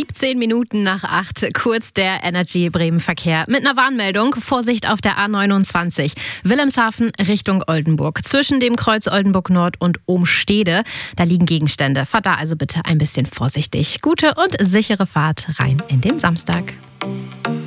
17 Minuten nach 8, kurz der Energy Bremen Verkehr. Mit einer Warnmeldung, Vorsicht auf der A29, Wilhelmshaven Richtung Oldenburg. Zwischen dem Kreuz Oldenburg Nord und Ohm-Stede, da liegen Gegenstände. Fahrt da also bitte ein bisschen vorsichtig. Gute und sichere Fahrt rein in den Samstag.